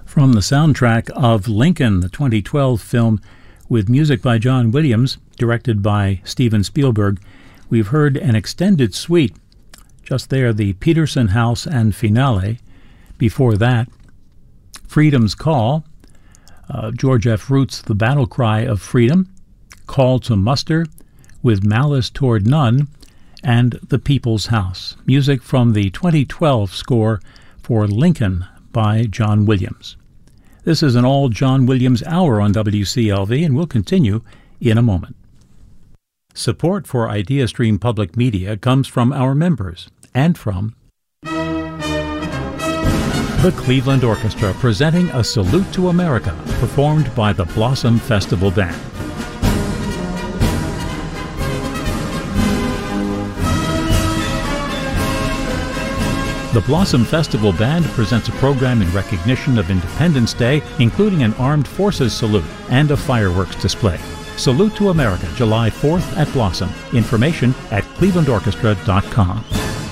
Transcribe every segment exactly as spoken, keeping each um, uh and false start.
From the soundtrack of Lincoln, the twenty twelve film with music by John Williams, directed by Steven Spielberg, we've heard an extended suite. Just there, the Peterson House and finale. Before that, Freedom's Call, uh, George F. Root's The Battle Cry of Freedom, Call to Muster, With Malice Toward None, and The People's House. Music from the twenty twelve score for Lincoln by John Williams. This is an all John Williams hour on W C L V, and we'll continue in a moment. Support for IdeaStream Public Media comes from our members and from the Cleveland Orchestra, presenting A Salute to America, performed by the Blossom Festival Band. The Blossom Festival Band presents a program in recognition of Independence Day, including an Armed Forces salute and a fireworks display. Salute to America, July fourth at Blossom. Information at cleveland orchestra dot com.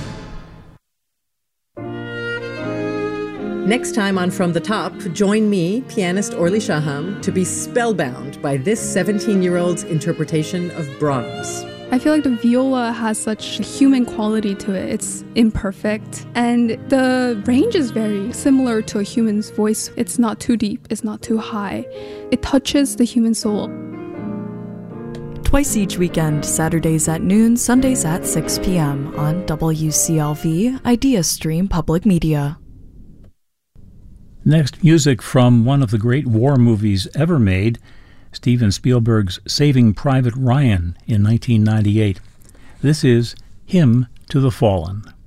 Next time on From the Top, join me, pianist Orly Shaham, to be spellbound by this seventeen-year-old's interpretation of Brahms. I feel like the viola has such a human quality to it. It's imperfect, and the range is very similar to a human's voice. It's not too deep, it's not too high. It touches the human soul. Twice each weekend, Saturdays at noon, Sundays at six p.m. on W C L V, IdeaStream Public Media. Next, music from one of the great war movies ever made, Steven Spielberg's Saving Private Ryan in nineteen ninety-eight. This is Hymn to the Fallen.